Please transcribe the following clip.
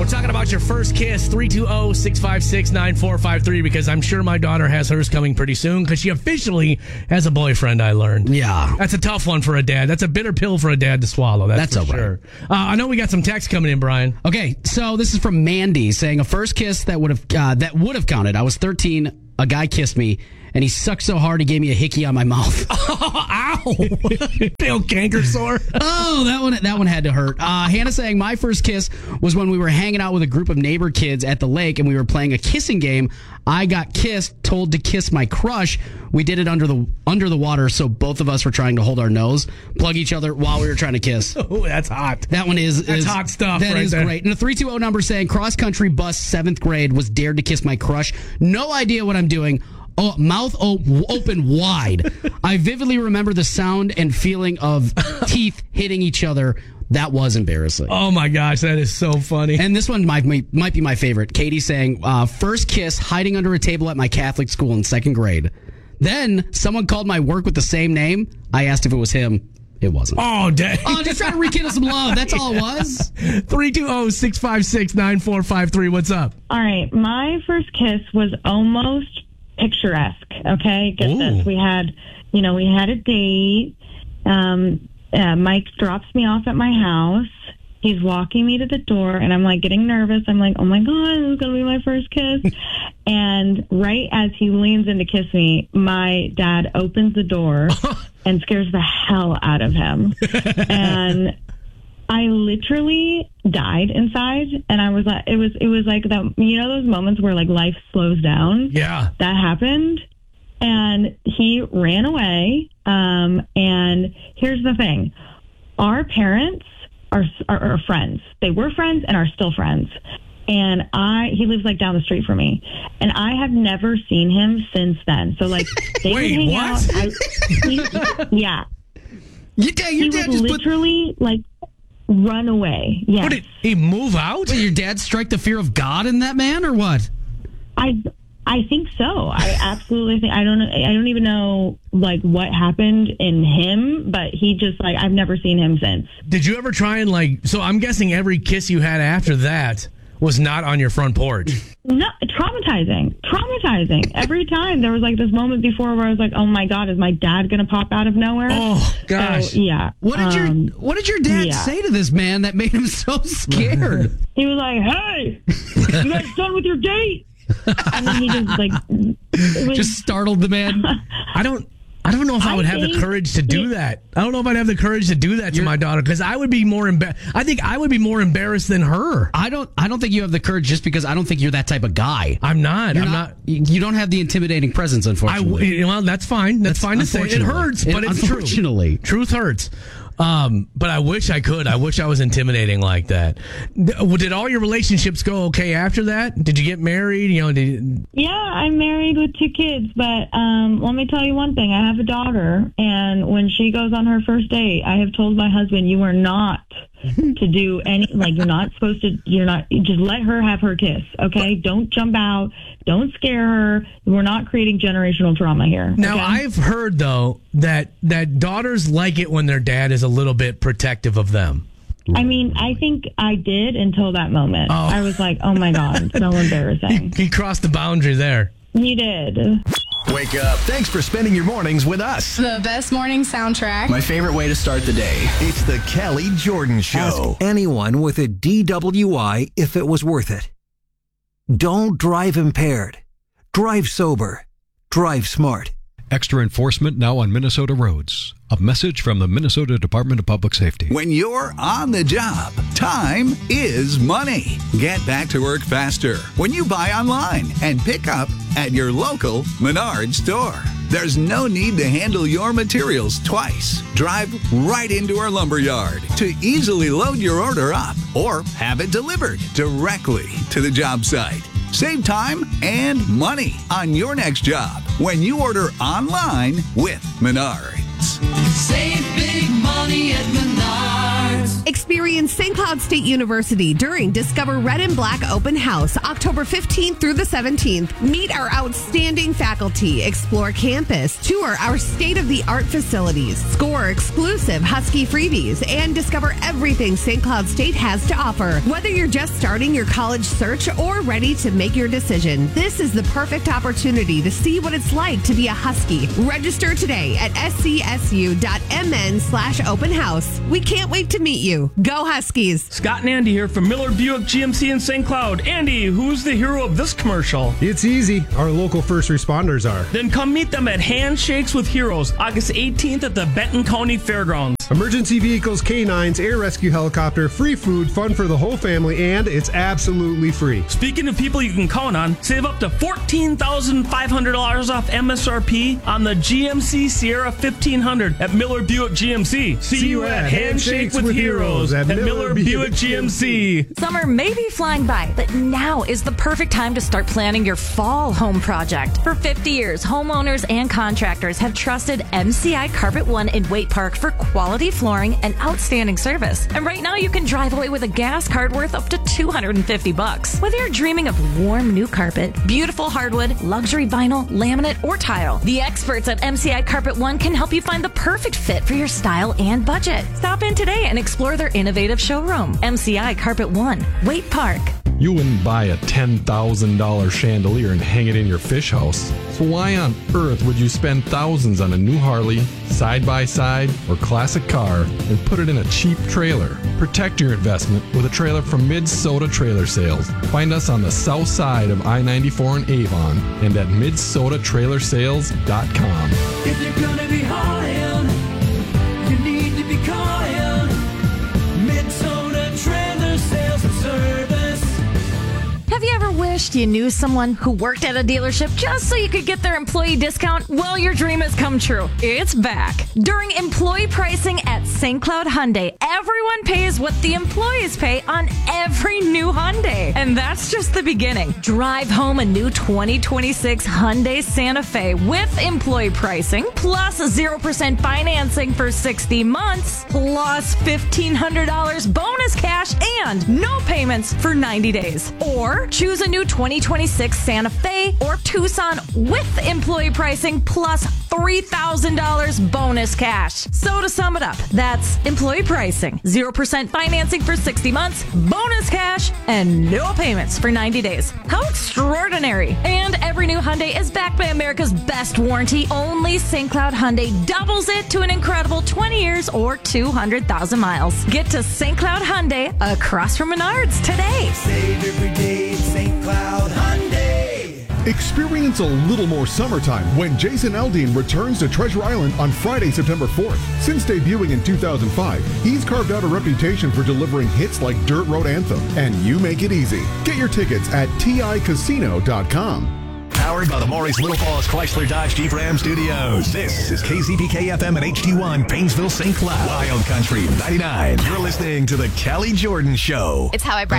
We're talking about your first kiss, 320-656-9453, because I'm sure my daughter has hers coming pretty soon because she officially has a boyfriend, I learned. Yeah. That's a tough one for a dad. That's a bitter pill for a dad to swallow. That's for sure. I know we got some text coming in, Brian. Okay, so this is from Mandy saying a first kiss that would have counted. I was 13. A guy kissed me, and he sucked so hard he gave me a hickey on my mouth. Ow! Feel canker sore. Oh, that one had to hurt. Hannah saying my first kiss was when we were hanging out with a group of neighbor kids at the lake, and we were playing a kissing game. I got kissed, told to kiss my crush. We did it under the water, so both of us were trying to hold our nose, plug each other while we were trying to kiss. Oh, that's hot. That one is hot stuff. That is great. And a 320 number saying cross country bus 7th grade was dared to kiss my crush. No idea what I'm doing. Oh, mouth open wide. I vividly remember the sound and feeling of teeth hitting each other. That was embarrassing. Oh my gosh, that is so funny. And this one might be my favorite. Katie saying, first kiss hiding under a table at my Catholic school in 2nd grade. Then someone called my work with the same name. I asked if it was him. It wasn't. Oh, dang. Oh, just trying to rekindle some love. That's all it was. 320-656-9453. What's up? All right. My first kiss was almost picturesque. Okay. Get this. We had a date. Mike drops me off at my house. He's walking me to the door, and I'm like getting nervous. I'm like, oh my God, this is going to be my first kiss. And right as he leans in to kiss me, my dad opens the door and scares the hell out of him. And I literally died inside, and I was like, it was like that, those moments where like life slows down. Yeah. That happened. And he ran away. And here's the thing. Our parents are friends. They were friends and are still friends. And he lives like down the street from me. And I have never seen him since then. So like they would hang out. Yeah. Your he dad would literally like run away. Yeah. What, did he move out? Did your dad strike the fear of God in that man or what? I think so. I absolutely think. I don't even know like what happened in him, but he just like I've never seen him since. Did you ever try and so I'm guessing every kiss you had after that was not on your front porch. No, traumatizing. Every time there was like this moment before where I was like, oh my God, is my dad going to pop out of nowhere? Oh gosh. So, yeah. What did your dad say to this man that made him so scared? He was like, hey, you guys done with your date? And then he just startled the man. I don't know if I would have the courage to do that. I don't know if I'd have the courage to do that to my daughter because I would be more I think I would be more embarrassed than her. I don't think you have the courage just because I don't think you're that type of guy. I'm not. You don't have the intimidating presence, unfortunately. Well, that's fine. That's fine to say. It hurts, but it's unfortunately true. Truth hurts. But I wish I could. I wish I was intimidating like that. Did all your relationships go okay after that? Did you get married? Yeah, I'm married with 2 kids, but let me tell you one thing. I have a daughter, and when she goes on her first date, I have told my husband, you are not to do any, you're not supposed to, just let her have her kiss, okay? Don't jump out. Don't scare her. We're not creating generational trauma here. Now, okay? I've heard, though, that daughters like it when their dad is a little bit protective of them. I mean, I think I did until that moment. Oh. I was like, oh my God, so embarrassing. He crossed the boundary there. He did. Wake up. Thanks for spending your mornings with us. The best morning soundtrack. My favorite way to start the day. It's the Kelly Jordan Show. Ask anyone with a DWI if it was worth it. Don't drive impaired. Drive sober. Drive smart. Extra enforcement now on Minnesota roads. A message from the Minnesota Department of Public Safety. When you're on the job, time is money. Get back to work faster when you buy online and pick up at your local Menards store. There's no need to handle your materials twice. Drive right into our lumber yard to easily load your order up or have it delivered directly to the job site. Save time and money on your next job when you order online with Menards. Save big money at Menards. Experience St. Cloud State University during Discover Red and Black Open House, October 15th through the 17th. Meet our outstanding faculty, explore campus, tour our state-of-the-art facilities, score exclusive Husky freebies, and discover everything St. Cloud State has to offer. Whether you're just starting your college search or ready to make your decision, this is the perfect opportunity to see what it's like to be a Husky. Register today at scsu.mn/open house. We can't wait to meet you. Go Huskies. Scott and Andy here from Miller Buick GMC in St. Cloud. Andy, who's the hero of this commercial? It's easy. Our local first responders are. Then come meet them at Handshakes with Heroes, August 18th at the Benton County Fairgrounds. Emergency vehicles, canines, air rescue helicopter, free food, fun for the whole family, and it's absolutely free. Speaking of people you can count on, save up to $14,500 off MSRP on the GMC Sierra 1500 at Miller Buick GMC. See you at Handshake with Heroes at Miller Buick GMC. Summer may be flying by, but now is the perfect time to start planning your fall home project. For 50 years, homeowners and contractors have trusted MCI Carpet One in Waite Park for quality flooring and outstanding service. And right now you can drive away with a gas card worth up to $250. Whether you're dreaming of warm new carpet, beautiful hardwood, luxury vinyl, laminate, or tile, the experts at MCI Carpet One can help you find the perfect fit for your style and budget. Stop in today and explore their innovative showroom. MCI Carpet One, Waite Park. You wouldn't buy a $10,000 chandelier and hang it in your fish house. So why on earth would you spend thousands on a new Harley, side-by-side, or classic car and put it in a cheap trailer? Protect your investment with a trailer from Mid-Soda Trailer Sales. Find us on the south side of I-94 in Avon and at MidsodaTrailersales.com. If you're gonna be high-end, you need to be calling Mid-Soda Trailer Sales and Service. Have you ever wished you knew someone who worked at a dealership just so you could get their employee discount? Well, your dream has come true. It's back. During employee pricing at St. Cloud Hyundai, everyone pays what the employees pay on every new Hyundai. And that's just the beginning. Drive home a new 2026 Hyundai Santa Fe with employee pricing, plus 0% financing for 60 months, plus $1,500 bonus cash, and no payments for 90 days. Or choose a new 2026 Santa Fe or Tucson with employee pricing plus $3,000 bonus cash. So to sum it up, that's employee pricing, 0% financing for 60 months, bonus cash, and no payments for 90 days. How extraordinary. And every new Hyundai is backed by America's best warranty. Only St. Cloud Hyundai doubles it to an incredible 20 years or 200,000 miles. Get to St. Cloud Hyundai across from Menards today. Save every day at St. Cloud Hyundai. Experience a little more summertime when Jason Aldean returns to Treasure Island on Friday, September 4th. Since debuting in 2005, he's carved out a reputation for delivering hits like Dirt Road Anthem and You Make It Easy. Get your tickets at TICasino.com. Powered by the Maurice Little Falls Chrysler Dodge Jeep Ram Studios. This is KZPK FM and HD1 Painesville, St. Cloud. Wild Country 99. You're listening to The Kelly Jordan Show. It's how I